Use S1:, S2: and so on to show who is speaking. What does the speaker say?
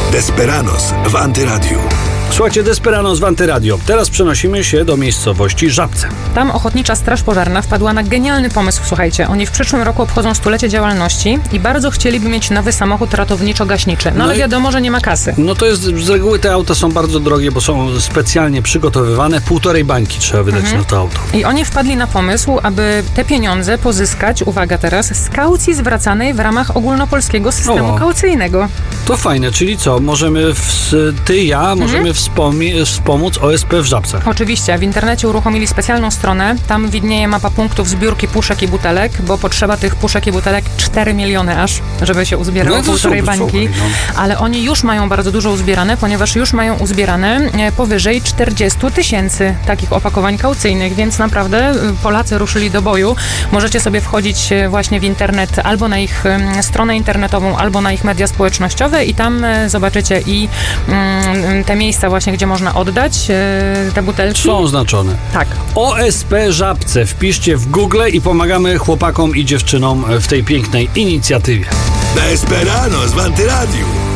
S1: Desperados w Antyradiu.
S2: Słuchajcie, Desperados w Antyradio. Teraz przenosimy się do miejscowości Żabce.
S3: Tam Ochotnicza Straż Pożarna wpadła na genialny pomysł, słuchajcie. Oni w przyszłym roku obchodzą 100-lecie działalności i bardzo chcieliby mieć nowy samochód ratowniczo-gaśniczy. No ale wiadomo, że nie ma kasy.
S2: No to jest, z reguły te auta są bardzo drogie, bo są specjalnie przygotowywane. 1,5 bańki trzeba wydać na to auto.
S3: I oni wpadli na pomysł, aby te pieniądze pozyskać, uwaga teraz, z kaucji zwracanej w ramach ogólnopolskiego systemu kaucyjnego.
S2: To fajne, czyli co? Możemy, ty i ja, możemy wspomóc OSP w Żabce.
S3: Oczywiście, w internecie uruchomili specjalną stronę, tam widnieje mapa punktów zbiórki puszek i butelek, bo potrzeba tych puszek i butelek 4 miliony aż, żeby się uzbierało 1,5 bańki, ale oni już mają bardzo dużo uzbierane, ponieważ już mają uzbierane powyżej 40 000 takich opakowań kaucyjnych, więc naprawdę Polacy ruszyli do boju. Możecie sobie wchodzić właśnie w internet albo na ich stronę internetową, albo na ich media społecznościowe i tam zobaczycie i te miejsca właśnie, gdzie można oddać te butelki.
S2: Są oznaczone.
S3: Tak.
S2: OSP Żabce. Wpiszcie w Google i pomagamy chłopakom i dziewczynom w tej pięknej inicjatywie.
S1: Desperados w Antyradiu.